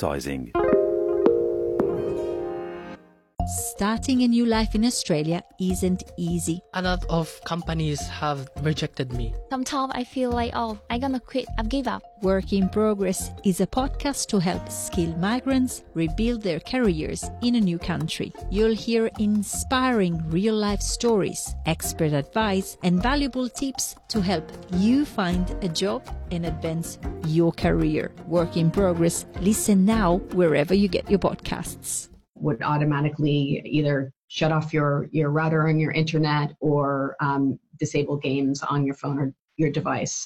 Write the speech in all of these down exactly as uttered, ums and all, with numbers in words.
advertising. Starting a new life in Australia isn't easy. A lot of companies have rejected me. Sometimes I feel like, oh, I'm gonna quit, I've give up. Work in Progress is a podcast to help skilled migrants rebuild their careers in a new country. You'll hear inspiring real-life stories, expert advice, and valuable tips to help you find a job and advance your career. Work in Progress. Listen now wherever you get your podcasts. Would automatically either shut off your, your router on your internet or um, disable games on your phone or your device.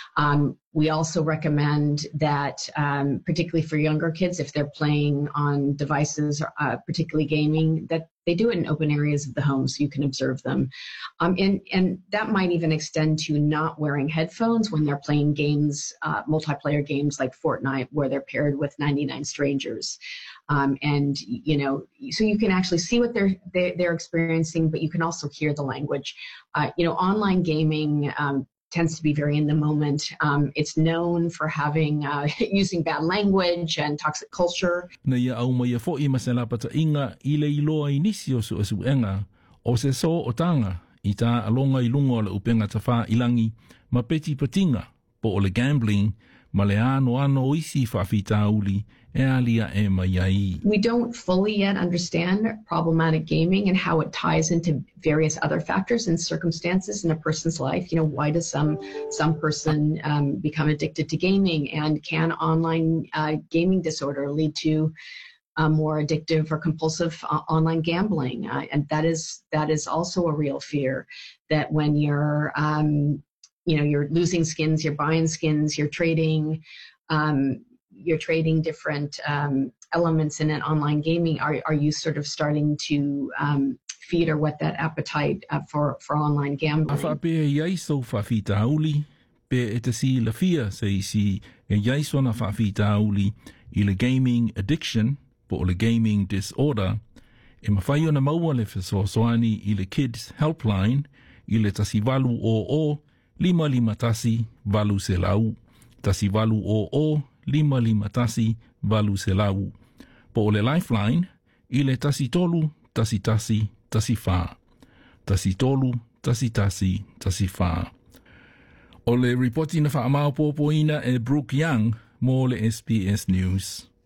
Um, we also recommend that, um, particularly for younger kids, if they're playing on devices, uh, particularly gaming, that they do it in open areas of the home so you can observe them. Um, and, and that might even extend to not wearing headphones when they're playing games, uh, multiplayer games like Fortnite, where they're paired with ninety-nine strangers. Um, and, you know, so you can actually see what they're, they're, they're experiencing, but you can also hear the language. Uh, you know, online gaming, um, tends to be very in the moment. Um, it's known for having, uh, using bad language and toxic culture. Na ia au mai a fo'i masela pata inga i le iloa inisi o su esuenga o se so o tanga i ta alonga i lungo le upenga tawha ilangi ma peti patinga po o le gambling ma le ano ano isi whawhita uli e alia e mai ai. We don't fully yet understand problematic gaming and how it ties into various other factors and circumstances in a person's life. You know, why does some some person um, become addicted to gaming, and can online uh, gaming disorder lead to uh, more addictive or compulsive uh, online gambling? Uh, and that is that is also a real fear, that when you're um, you know, you're losing skins, you're buying skins, you're trading. Um, you're trading different um, elements in an online gaming, are, are you sort of starting to um, feed or whet that appetite uh, for, for online gambling? A whapea iai so whawhita auli, pe e te si la fia se isi e iai sona whawhita auli i le gaming addiction, po le gaming disorder, e mawhai ona maua le whasoasoani i le kids helpline, i le tasi walu o o, lima lima tasi walu se lau, tasi walu o o, lima lima tasi walu se lau. Po o le lifeline, i le tasi tolu, tasi tasi, tasi wha. Tasi tolu, tasi tasi, tasi wha. O le reporti na wha amau pōpoina e Brooke Young, mo le S B S News.